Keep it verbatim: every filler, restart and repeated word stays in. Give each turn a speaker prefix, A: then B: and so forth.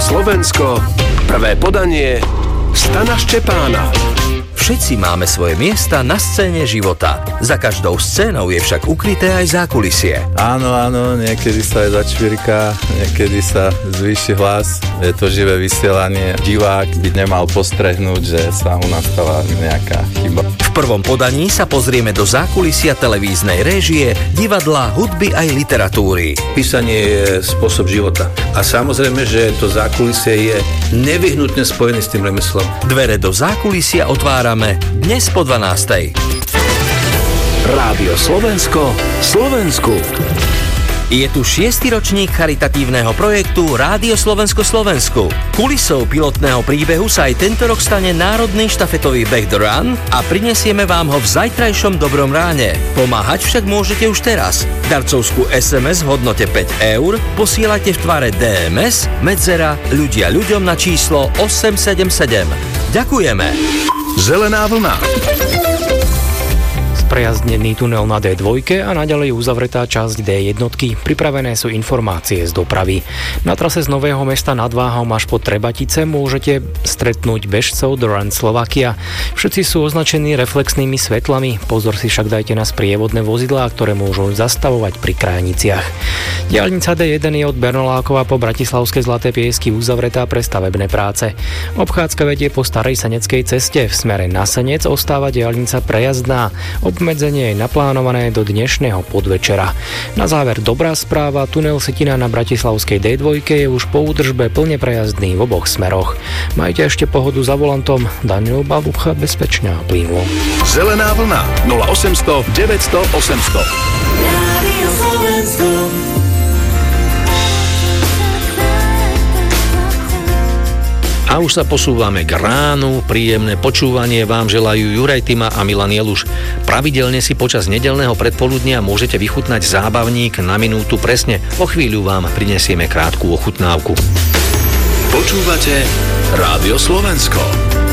A: Slovensko, prvé podanie Stana Ščepána.
B: Všetci máme svoje miesta na scéne života. Za každou scénou je však ukryté aj zákulisie.
C: Áno, áno, niekedy sa aj začvírka, niekedy sa zvýši hlas. Je to živé vysielanie. Divák by nemal postrehnúť, že sa u nás stala nejaká chyba.
B: V prvom podaní sa pozrieme do zákulisia televíznej réžie, divadla, hudby aj literatúry.
D: Písanie je spôsob života. A samozrejme, že to zákulisie je nevyhnutne spojené s tým remeslom.
B: Dvere do zákulisia otvárame dnes po dvanástej.
A: Rádio Slovensko, Slovensku.
B: Je tu šiesty ročník charitatívneho projektu Rádio Slovensko Slovensku. Kulisou pilotného príbehu sa aj tento rok stane národný štafetový beh The Run a prinesieme vám ho v zajtrajšom dobrom ráne. Pomáhať však môžete už teraz. Darcovskú es em es v hodnote päť eur posielajte v tvare dé em es medzera ľudia ľuďom na číslo osem sedem sedem. Ďakujeme.
A: Zelená vlna.
E: Sprejazdnený tunel na dé dva a naďalej uzavretá časť dé jedna. Pripravené sú informácie z dopravy. Na trase z Nového Mesta nad Váhom až po Trebatice môžete stretnúť bežcov The Run Slovakia. Všetci sú označení reflexnými svetlami. Pozor si však dajte na sprievodné vozidlá, ktoré môžu zastavovať pri krajniciach. Diaľnica dé jeden je od Bernolákova po Bratislavské Zlaté Piesky uzavretá pre stavebné práce. Obchádzka vedie po Starej Seneckej ceste. V smere na Senec ostáva diaľnica prejazdná. Obmedzenie je naplánované do dnešného podvečera. Na záver dobrá správa, tunel Sitina na Bratislavskej dé dva je už po údržbe plne prejazdný v oboch smeroch. Majte ešte pohodu za volantom. Daniel Babucha, bezpečne a plynulo.
A: Zelená vlna nula osemsto deväťsto osemsto.
F: Rádio Slovensko.
D: A už sa posúvame k ránu. Príjemné počúvanie vám želajú Juraj Tima a Milan Jeluš. Pravidelne si počas nedeľného predpoludnia môžete vychutnať zábavník na minútu presne. O chvíľu vám prinesieme krátku ochutnávku.
A: Počúvate Rádio Slovensko.